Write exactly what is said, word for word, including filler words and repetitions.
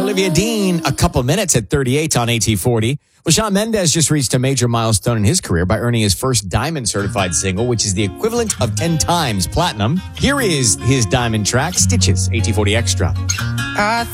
Olivia Dean, A Couple Minutes at thirty-eight on A T forty. Well, Shawn Mendes just reached a major milestone in his career by earning his first Diamond certified single, which is the equivalent of ten times platinum. Here is his Diamond track, Stitches, A T forty Extra. I